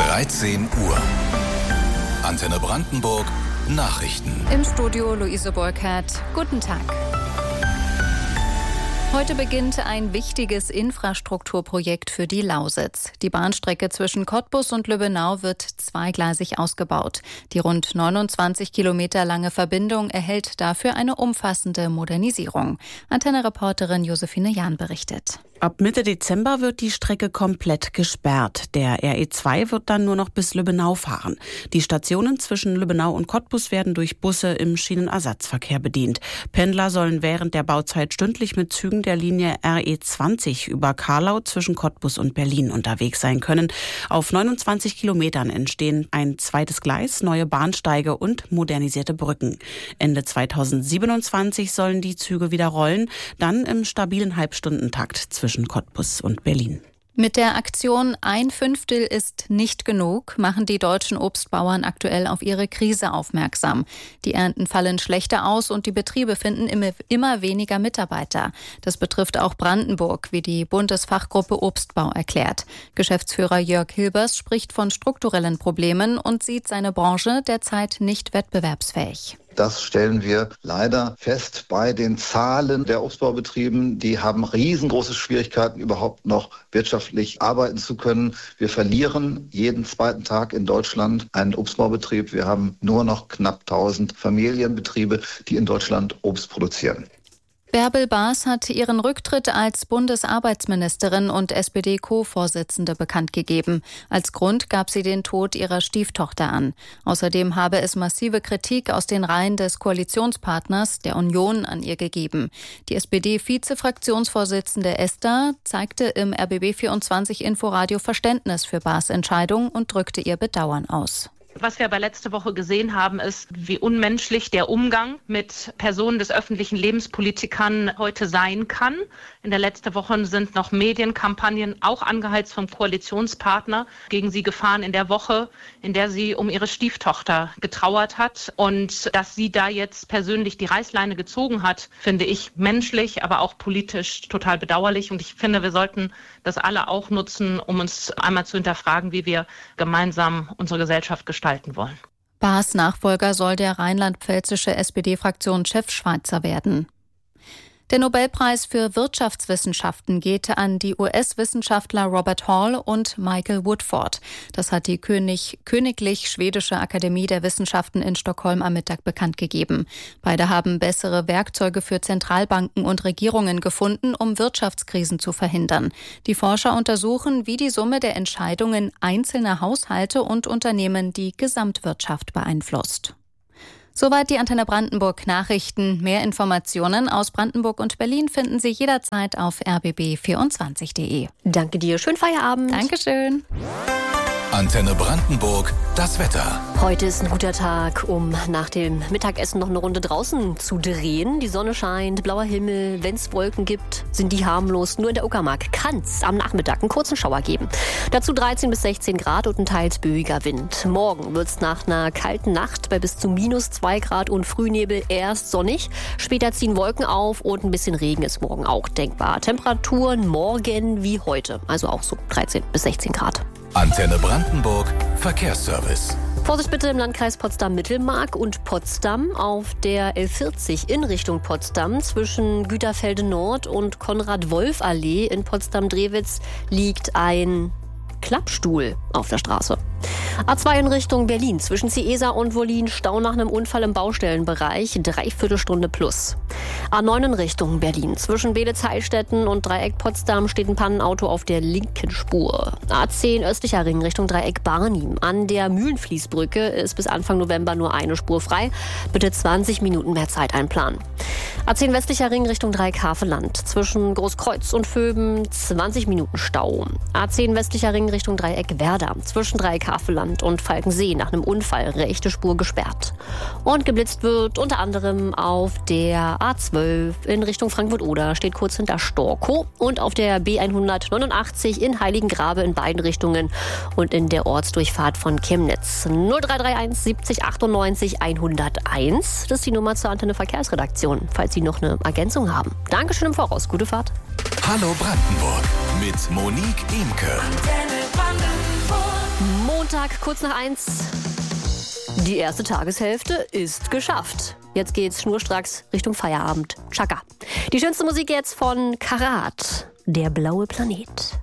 13 Uhr. Antenne Brandenburg, Nachrichten. Im Studio Luise Burkhardt. Guten Tag. Heute beginnt ein wichtiges Infrastrukturprojekt für die Lausitz. Die Bahnstrecke zwischen Cottbus und Lübbenau wird zweigleisig ausgebaut. Die rund 29 Kilometer lange Verbindung erhält dafür eine umfassende Modernisierung. Antenne-Reporterin Josephine Jahn berichtet. Ab Mitte Dezember wird die Strecke komplett gesperrt. Der RE2 wird dann nur noch bis Lübbenau fahren. Die Stationen zwischen Lübbenau und Cottbus werden durch Busse im Schienenersatzverkehr bedient. Pendler sollen während der Bauzeit stündlich mit Zügen der Linie RE20 über Carlau zwischen Cottbus und Berlin unterwegs sein können. Auf 29 Kilometern entstehen ein zweites Gleis, neue Bahnsteige und modernisierte Brücken. Ende 2027 sollen die Züge wieder rollen, dann im stabilen Halbstundentakt zwischen Cottbus und Berlin. Mit der Aktion Ein Fünftel ist nicht genug machen die deutschen Obstbauern aktuell auf ihre Krise aufmerksam. Die Ernten fallen schlechter aus und die Betriebe finden immer weniger Mitarbeiter. Das betrifft auch Brandenburg, wie die Bundesfachgruppe Obstbau erklärt. Geschäftsführer Jörg Hilbers spricht von strukturellen Problemen und sieht seine Branche derzeit nicht wettbewerbsfähig. Das stellen wir leider fest bei den Zahlen der Obstbaubetrieben. Die haben riesengroße Schwierigkeiten, überhaupt noch wirtschaftlich arbeiten zu können. Wir verlieren jeden zweiten Tag in Deutschland einen Obstbaubetrieb. Wir haben nur noch knapp 1000 Familienbetriebe, die in Deutschland Obst produzieren. Bärbel Baas hat ihren Rücktritt als Bundesarbeitsministerin und SPD-Co-Vorsitzende bekannt gegeben. Als Grund gab sie den Tod ihrer Stieftochter an. Außerdem habe es massive Kritik aus den Reihen des Koalitionspartners, der Union, an ihr gegeben. Die SPD-Vize-Fraktionsvorsitzende Esther zeigte im RBB24 Inforadio Verständnis für Baas' Entscheidung und drückte ihr Bedauern aus. Was wir aber letzte Woche gesehen haben, ist, wie unmenschlich der Umgang mit Personen des öffentlichen Lebens, Politikern heute sein kann. In der letzten Woche sind noch Medienkampagnen, auch angeheizt vom Koalitionspartner, gegen sie gefahren in der Woche, in der sie um ihre Stieftochter getrauert hat. Und dass sie da jetzt persönlich die Reißleine gezogen hat, finde ich menschlich, aber auch politisch total bedauerlich. Und ich finde, wir sollten das alle auch nutzen, um uns einmal zu hinterfragen, wie wir gemeinsam unsere Gesellschaft gestalten wollen. Baas' Nachfolger soll der rheinland-pfälzische SPD-Fraktion-Chef Schweizer werden. Der Nobelpreis für Wirtschaftswissenschaften geht an die US-Wissenschaftler Robert Hall und Michael Woodford. Das hat die Königlich Schwedische Akademie der Wissenschaften in Stockholm am Mittag bekannt gegeben. Beide haben bessere Werkzeuge für Zentralbanken und Regierungen gefunden, um Wirtschaftskrisen zu verhindern. Die Forscher untersuchen, wie die Summe der Entscheidungen einzelner Haushalte und Unternehmen die Gesamtwirtschaft beeinflusst. Soweit die Antenne Brandenburg Nachrichten. Mehr Informationen aus Brandenburg und Berlin finden Sie jederzeit auf rbb24.de. Danke dir. Schönen Feierabend. Dankeschön. Antenne Brandenburg, das Wetter. Heute ist ein guter Tag, um nach dem Mittagessen noch eine Runde draußen zu drehen. Die Sonne scheint, blauer Himmel. Wenn es Wolken gibt, sind die harmlos. Nur in der Uckermark kann es am Nachmittag einen kurzen Schauer geben. Dazu 13 bis 16 Grad und ein teils böiger Wind. Morgen wird es nach einer kalten Nacht bei bis zu -2 Grad und Frühnebel erst sonnig. Später ziehen Wolken auf und ein bisschen Regen ist morgen auch denkbar. Temperaturen morgen wie heute, also auch so 13 bis 16 Grad. Antenne Brandenburg, Verkehrsservice. Vorsicht bitte im Landkreis Potsdam-Mittelmark und Potsdam auf der L40 in Richtung Potsdam. Zwischen Güterfelde Nord und Konrad-Wolf-Allee in Potsdam-Drewitz liegt ein Klappstuhl auf der Straße. A2 in Richtung Berlin. Zwischen Ciesa und Wollin Stau nach einem Unfall im Baustellenbereich. 3/4 Stunde plus. A9 in Richtung Berlin. Zwischen Beelitz-Heilstätten und Dreieck Potsdam steht ein Pannenauto auf der linken Spur. A10 östlicher Ring Richtung Dreieck Barnim. An der Mühlenfließbrücke ist bis Anfang November nur eine Spur frei. Bitte 20 Minuten mehr Zeit einplanen. A10 westlicher Ring Richtung Dreieck Havelland. Zwischen Großkreuz und Vöben 20 Minuten Stau. A10 westlicher Ring Richtung Dreieck Werder. Zwischen Dreieck Havelland und Falkensee nach einem Unfall rechte Spur gesperrt. Und geblitzt wird unter anderem auf der A12 in Richtung Frankfurt-Oder, steht kurz hinter Storkow, und auf der B189 in Heiligengrabe in beiden Richtungen und in der Ortsdurchfahrt von Chemnitz. 0331 70 98 101, das ist die Nummer zur Antenne Verkehrsredaktion, falls Sie noch eine Ergänzung haben. Dankeschön im Voraus, gute Fahrt. Hallo Brandenburg mit Monique Imke. Sonntag, kurz nach 1. Die erste Tageshälfte ist geschafft. Jetzt geht's schnurstracks Richtung Feierabend. Chaka. Die schönste Musik jetzt von Karat, der blaue Planet.